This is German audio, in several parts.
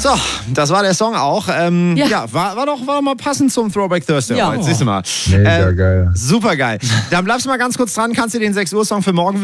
So, das war der Song auch. War doch mal passend zum Throwback Thursday. Ja. Heute. Siehst du mal. Mega geil. Super geil. Dann bleibst du mal ganz kurz dran. Kannst du den 6 Uhr Song für morgen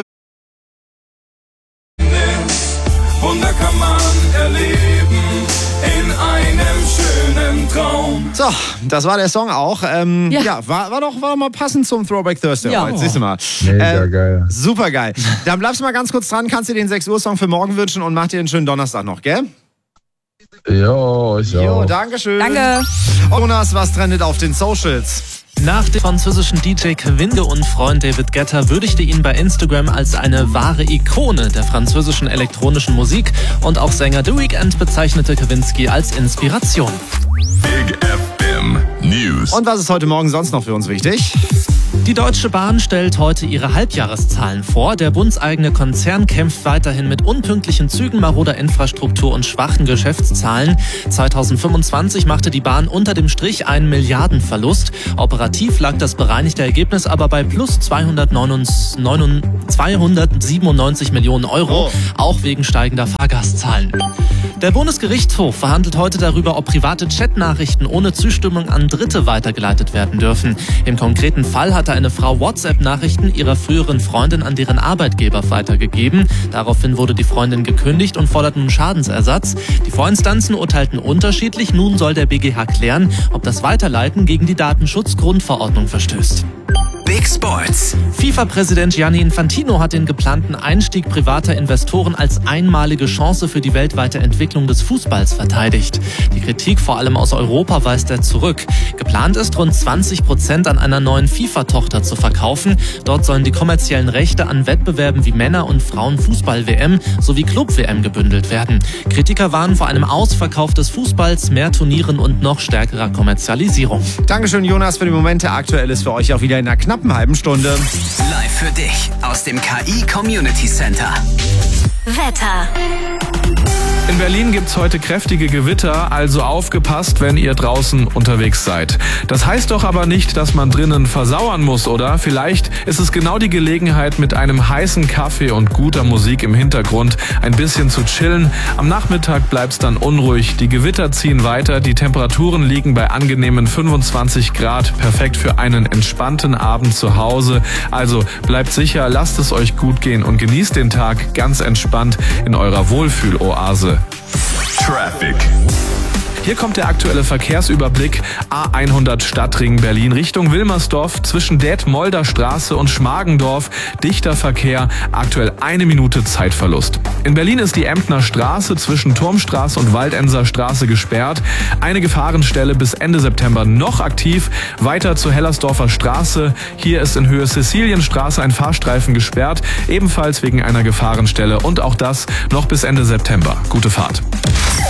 Wunder kann man erleben in einem schönen Traum. So, das war der Song auch. War doch mal passend zum Throwback Thursday. Ja. Heute. Siehst du mal. Mega geil. Super geil. Dann bleibst du mal ganz kurz dran. Kannst du den 6 Uhr Song für morgen wünschen und mach dir einen schönen Donnerstag noch, gell? Jo, ich Jo, auch. dankeschön. Danke. Jonas, was trendet auf den Socials? Nach dem französischen DJ Kevinde und Freund David Guetta würdigte ihn bei Instagram als eine wahre Ikone der französischen elektronischen Musik und auch Sänger The Weeknd bezeichnete Kawinski als Inspiration. Big FM News. Und was ist heute Morgen sonst noch für uns wichtig? Die Deutsche Bahn stellt heute ihre Halbjahreszahlen vor. Der bundseigene Konzern kämpft weiterhin mit unpünktlichen Zügen, maroder Infrastruktur und schwachen Geschäftszahlen. 2025 machte die Bahn unter dem Strich einen Milliardenverlust. Operativ lag das bereinigte Ergebnis aber bei plus 297 Millionen Euro, auch wegen steigender Fahrgastzahlen. Der Bundesgerichtshof verhandelt heute darüber, ob private Chatnachrichten ohne Zustimmung an Dritte weitergeleitet werden dürfen. Im konkreten Fall hatte eine Frau WhatsApp-Nachrichten ihrer früheren Freundin an deren Arbeitgeber weitergegeben. Daraufhin wurde die Freundin gekündigt und fordert nun Schadensersatz. Die Vorinstanzen urteilten unterschiedlich. Nun soll der BGH klären, ob das Weiterleiten gegen die Datenschutzgrundverordnung verstößt. Big Sports. FIFA-Präsident Gianni Infantino hat den geplanten Einstieg privater Investoren als einmalige Chance für die weltweite Entwicklung des Fußballs verteidigt. Die Kritik vor allem aus Europa weist er zurück. Geplant ist, rund 20% an einer neuen FIFA-Tochter zu verkaufen. Dort sollen die kommerziellen Rechte an Wettbewerben wie Männer- und Frauen-Fußball-WM sowie Club-WM gebündelt werden. Kritiker warnen vor einem Ausverkauf des Fußballs, mehr Turnieren und noch stärkerer Kommerzialisierung. Dankeschön, Jonas, für die Momente. Aktuell ist für euch auch wieder in einer knappen halben Stunde. Live für dich aus dem KI Community Center. Wetter. In Berlin gibt's heute kräftige Gewitter, also aufgepasst, wenn ihr draußen unterwegs seid. Das heißt doch aber nicht, dass man drinnen versauern muss, oder? Vielleicht ist es genau die Gelegenheit, mit einem heißen Kaffee und guter Musik im Hintergrund ein bisschen zu chillen. Am Nachmittag bleibt's dann unruhig. Die Gewitter ziehen weiter, die Temperaturen liegen bei angenehmen 25 Grad. Perfekt für einen entspannten Abend zu Hause. Also bleibt sicher, lasst es euch gut gehen und genießt den Tag ganz entspannt in eurer Wohlfühloase. Traffic. Hier kommt der aktuelle Verkehrsüberblick. A100 Stadtring Berlin Richtung Wilmersdorf zwischen Detmolder Straße und Schmargendorf. Dichter Verkehr, aktuell 1 Minute Zeitverlust. In Berlin ist die Emdner Straße zwischen Turmstraße und Waldenser Straße gesperrt. Eine Gefahrenstelle bis Ende September noch aktiv. Weiter zur Hellersdorfer Straße. Hier ist in Höhe Cäcilienstraße ein Fahrstreifen gesperrt, ebenfalls wegen einer Gefahrenstelle. Und auch das noch bis Ende September. Gute Fahrt.